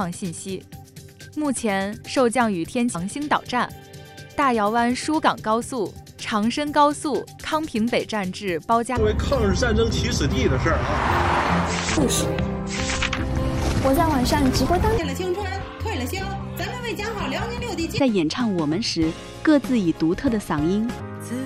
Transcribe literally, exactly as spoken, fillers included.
况信息。目前受降雨天长兴岛站、大窑湾疏港高速、长深高速康平北站至包家。 作为抗日战争起始地的事儿啊。 故事。我在网上直播当退了青春，退了休，咱们为讲好辽宁六地。 在演唱《我们》时，各自以独特的嗓音